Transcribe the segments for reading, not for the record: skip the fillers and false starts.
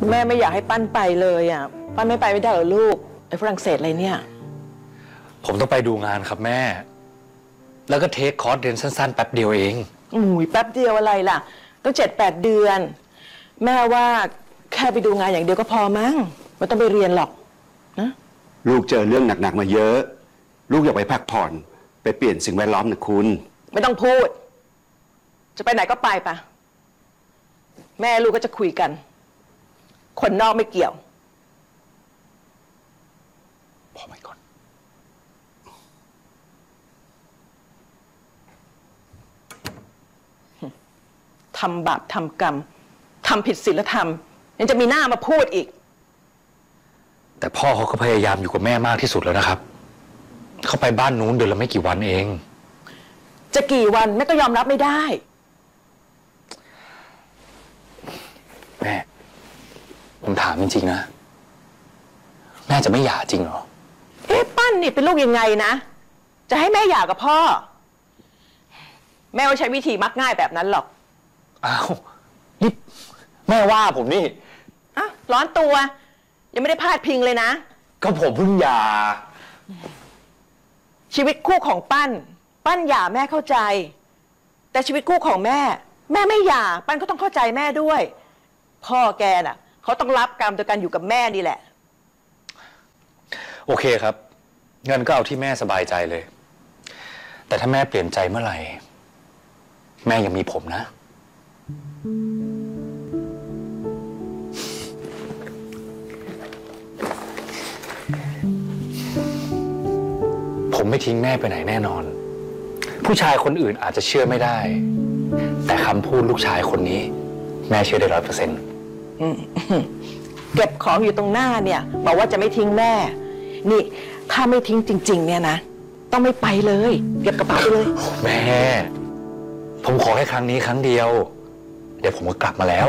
แม่ไม่อยากให้ปั้นไปเลยอ่ะปั้นไม่ไปไม่ได้เหรอลูกไปฝรั่งเศสอะไรเนี่ยผมต้องไปดูงานครับแม่แล้วก็เทคคอร์สเรียนสั้นๆแป๊บเดียวเองแป๊บเดียวอะไรล่ะต้อง7-8 เดือนแม่ว่าแค่ไปดูงานอย่างเดียวก็พอมั้งไม่ต้องไปเรียนหรอกนะลูกเจอเรื่องหนักๆมาเยอะลูกอยากไปพักผ่อนไปเปลี่ยนสิ่งแวดล้อมนะคุณไม่ต้องพูดจะไปไหนก็ไปปะแม่ลูกก็จะคุยกันคนนอกไม่เกี่ยวพอไปก่อนทำบาปทำกรรมทำผิดศีลธรรมยังจะมีหน้ามาพูดอีกแต่พ่อเขาก็พยายามอยู่กับแม่มากที่สุดแล้วนะครับเขาไปบ้านนู้นเดือนละไม่กี่วันเองจะกี่วันแม่ก็ยอมรับไม่ได้แม่ผมถามจริงๆนะแม่จะไม่หย่าจริงเหรอปั้นนี่เป็นลูกยังไงนะจะให้แม่หย่ากับพ่อแม่ไม่ใช้วิธีมักง่ายแบบนั้นหรอกอ้าวนี่แม่ว่าผมนี่อ่ะร้อนตัวยังไม่ได้พาดพิงเลยนะก็ผมเพิ่งหย่าชีวิตคู่ของปั้นหย่าแม่เข้าใจแต่ชีวิตคู่ของแม่ไม่หย่าปั้นก็ต้องเข้าใจแม่ด้วยพ่อแกน่ะเขาต้องรับกรรมโดยการอยู่กับแม่นี่แหละโอเคครับเงินก็เอาที่แม่สบายใจเลยแต่ถ้าแม่เปลี่ยนใจเมื่อไหร่แม่ยังมีผมนะผมไม่ทิ้งแม่ไปไหนแน่นอนผู้ชายคนอื่นอาจจะเชื่อไม่ได้แต่คำพูดลูกชายคนนี้แม่เชื่อได้100% เก็บของอยู่ตรงหน้าเนี่ยบอกว่าจะไม่ทิ้งแม่นี่ถ้าไม่ทิ้งจริงๆเนี่ยนะต้องไม่ไปเลยเก็บกระเป๋าไปเลยแม่ผมขอแค่ครั้งนี้ครั้งเดียวเดี๋ยวผมก็กลับมาแล้ว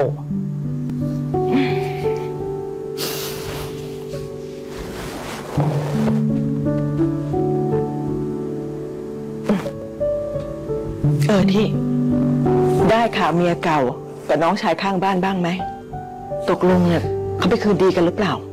ที่ได้ข่าวเมียเก่ากับน้องชายข้างบ้านบ้างไหมตกลงเนี่ยเขาไปคืนดีกันหรือเปล่า